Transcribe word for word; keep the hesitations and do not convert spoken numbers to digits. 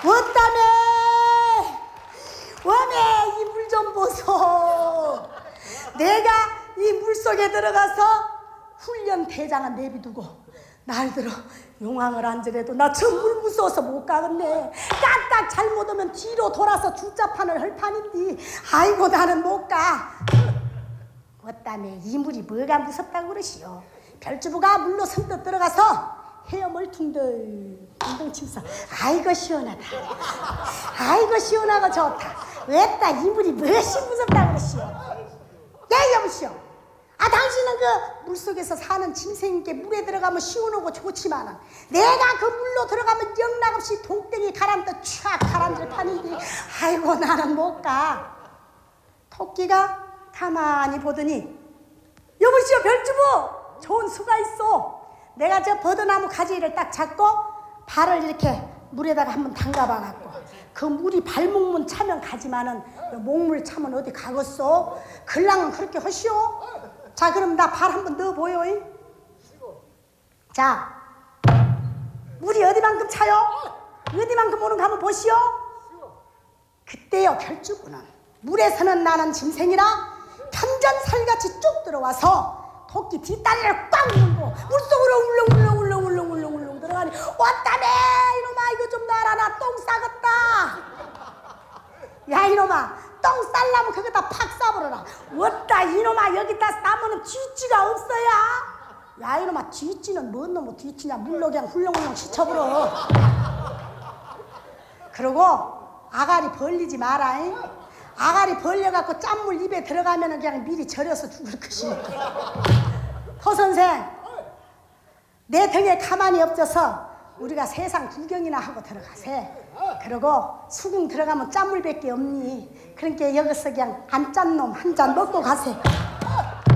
어따매 웜에 이 물 좀 보소. 내가 이 물속에 들어가서 훈련 대장은 내비두고 날들어 용왕을 앉으래도 나 저 물 무서워서 못 가겠네. 까딱 잘못 오면 뒤로 돌아서 주자판을 할 판인데 아이고 나는 못 가. 어따매 이 물이 뭐가 무섭다고 그러시오. 별주부가 물로 선뜻 들어가서 헤엄을 퉁들 퉁들 치면서 아이고 시원하다. 아이고 시원하고 좋다. 왜따 이 물이 무엇이 무섭다고 그러시오. 예 여보시오. 아 당신은 그 물속에서 사는 짐승인게 물에 들어가면 시원하고 좋지만은 내가 그 물로 들어가면 영락없이 동땡이 가라앉아 촥 가라앉을 판인데 아이고 나는 못 가. 토끼가 가만히 보더니 여보시오 별주부 좋은 수가 있어. 내가 저 버드나무 가지를 딱 잡고 발을 이렇게 물에다가 한번 담가봐 갖고 그 물이 발목문 차면 가지만은 목물 차면 어디 가겠어? 글랑은 그렇게 하시오. 자 그럼 나 발 한번 넣어 보여. 자 물이 어디만큼 차요? 어디만큼 오는가 한번 보시오. 그때요 별주부는 물에서는 나는 짐승이라 편전살같이 쭉 들어와서 토끼 뒷다리를 꽉 물고 물속으로 울렁울렁 울렁 울렁 울렁 울렁 들어가니 왔다네 이놈아 이거 좀 놔라 나 똥 싸겠다. 야 이놈아 똥 쌀라면 그거다 팍 싸버려라. 왔다 이놈아 여기다 싸면은 쥐찌가 없어야. 야 이놈아 쥐찌는 뭔 놈의 쥐찌냐 물로 그냥 훌렁훌렁 씻어버려. 그러고 아가리 벌리지 마라. 잉? 아가리 벌려갖고 짠물 입에 들어가면은 그냥 미리 절여서 죽을 것이니까. 허 선생 내 등에 가만히 엎져서 우리가 세상 구경이나 하고 들어가세. 그러고 수궁 들어가면 짠물밖에 없니. 그러니까 여기서 그냥 안 짠 놈 한 잔 먹고 가세.